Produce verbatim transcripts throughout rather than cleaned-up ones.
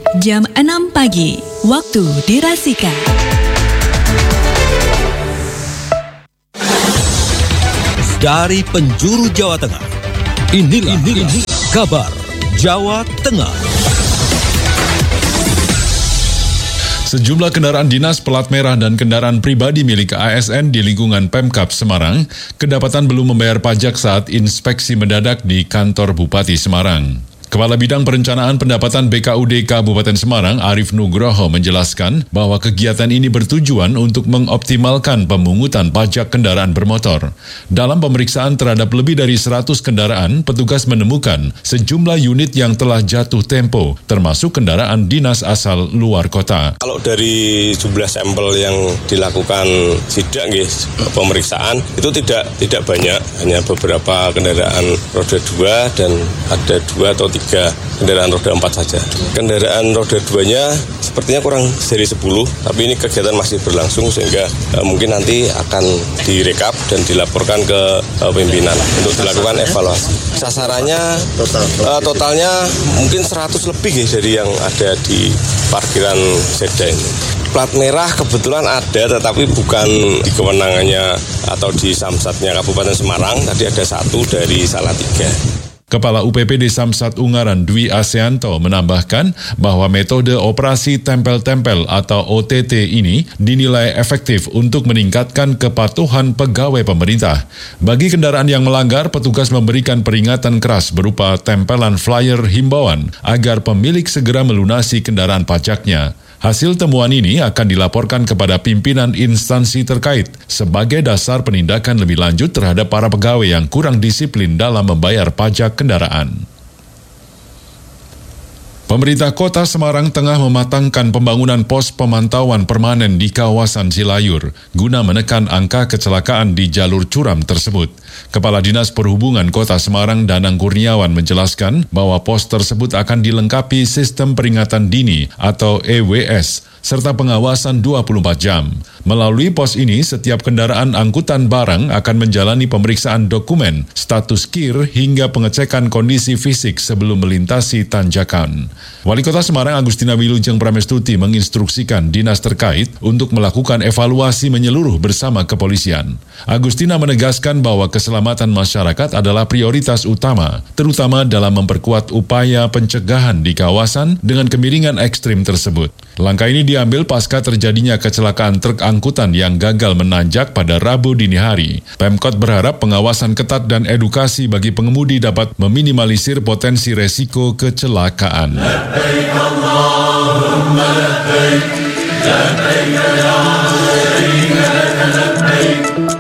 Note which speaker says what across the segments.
Speaker 1: Jam enam pagi, waktu di Rasika.
Speaker 2: Dari penjuru Jawa Tengah, inilah, inilah kabar Jawa Tengah.
Speaker 3: Sejumlah kendaraan dinas plat merah dan kendaraan pribadi milik A S N di lingkungan Pemkab Semarang kedapatan belum membayar pajak saat inspeksi mendadak di kantor Bupati Semarang. Kepala Bidang Perencanaan Pendapatan B K U D Kabupaten Semarang, Arif Nugroho, menjelaskan bahwa kegiatan ini bertujuan untuk mengoptimalkan pemungutan pajak kendaraan bermotor. Dalam pemeriksaan terhadap lebih dari seratus kendaraan, petugas menemukan sejumlah unit yang telah jatuh tempo, termasuk kendaraan dinas asal luar kota.
Speaker 4: Kalau dari jumlah sampel yang dilakukan sidak, guys, pemeriksaan, itu tidak tidak banyak, hanya beberapa kendaraan roda dua dan ada dua atau tiga tiga kendaraan roda empat saja. Kendaraan roda duanya sepertinya kurang dari sepuluh, tapi ini kegiatan masih berlangsung sehingga uh, mungkin nanti akan direkap dan dilaporkan ke uh, pimpinan untuk dilakukan evaluasi. Sasarannya uh, totalnya mungkin seratus lebih guys dari yang ada di parkiran Seda ini. Plat merah kebetulan ada, tetapi bukan di kewenangannya atau di Samsatnya Kabupaten Semarang. Tadi ada satu dari Salatiga.
Speaker 3: Kepala U P P D Samsat Ungaran Dwi Asyanto menambahkan bahwa metode operasi tempel-tempel atau O T T ini dinilai efektif untuk meningkatkan kepatuhan pegawai pemerintah. Bagi kendaraan yang melanggar, petugas memberikan peringatan keras berupa tempelan flyer himbauan agar pemilik segera melunasi kendaraan pajaknya. Hasil temuan ini akan dilaporkan kepada pimpinan instansi terkait sebagai dasar penindakan lebih lanjut terhadap para pegawai yang kurang disiplin dalam membayar pajak kendaraan. Pemerintah Kota Semarang tengah mematangkan pembangunan pos pemantauan permanen di kawasan Cilayur guna menekan angka kecelakaan di jalur curam tersebut. Kepala Dinas Perhubungan Kota Semarang Danang Kurniawan menjelaskan bahwa pos tersebut akan dilengkapi sistem peringatan dini atau E W S serta pengawasan dua puluh empat jam. Melalui pos ini, setiap kendaraan angkutan barang akan menjalani pemeriksaan dokumen, status kir, hingga pengecekan kondisi fisik sebelum melintasi tanjakan. Wali Kota Semarang Agustina Wilujeng Pramestuti menginstruksikan dinas terkait untuk melakukan evaluasi menyeluruh bersama kepolisian. Agustina menegaskan bahwa keselamatan masyarakat adalah prioritas utama, terutama dalam memperkuat upaya pencegahan di kawasan dengan kemiringan ekstrim tersebut. Langkah ini diambil pasca terjadinya kecelakaan truk angkutan yang gagal menanjak pada Rabu dini hari. Pemkot berharap pengawasan ketat dan edukasi bagi pengemudi dapat meminimalisir potensi resiko kecelakaan.
Speaker 5: Labbaik Allahumma labbaik, labbaik la syarika laka labbaik.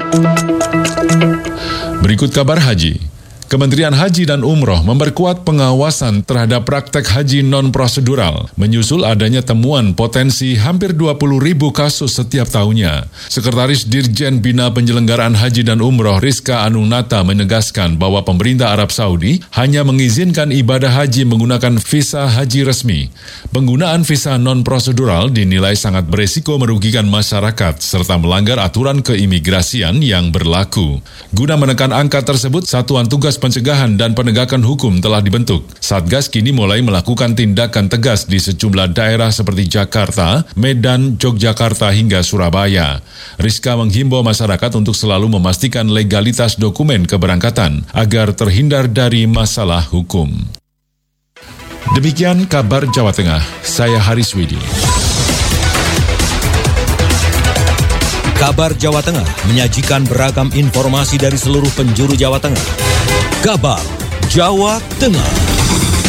Speaker 3: Berikut kabar haji. Kementerian Haji dan Umroh memperkuat pengawasan terhadap praktek haji non-prosedural, menyusul adanya temuan potensi hampir dua puluh ribu kasus setiap tahunnya. Sekretaris Dirjen Bina Penyelenggaraan Haji dan Umroh Rizka Anunata menegaskan bahwa pemerintah Arab Saudi hanya mengizinkan ibadah haji menggunakan visa haji resmi. Penggunaan visa non-prosedural dinilai sangat beresiko merugikan masyarakat serta melanggar aturan keimigrasian yang berlaku. Guna menekan angka tersebut, Satuan Tugas Pencegahan dan Penegakan Hukum telah dibentuk. Satgas kini mulai melakukan tindakan tegas di sejumlah daerah seperti Jakarta, Medan, Yogyakarta hingga Surabaya. Rizka menghimbau masyarakat untuk selalu memastikan legalitas dokumen keberangkatan agar terhindar dari masalah hukum. Demikian kabar Jawa Tengah, saya Haris Widi.
Speaker 2: Kabar Jawa Tengah menyajikan beragam informasi dari seluruh penjuru Jawa Tengah. Kabar Jawa Tengah.